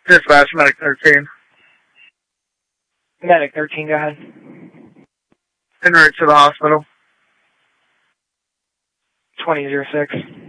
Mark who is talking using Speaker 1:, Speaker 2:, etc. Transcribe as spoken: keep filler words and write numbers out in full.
Speaker 1: Dispatch, Medic thirteen.
Speaker 2: Medic thirteen, go ahead.
Speaker 1: En route to the hospital.
Speaker 2: twenty oh six.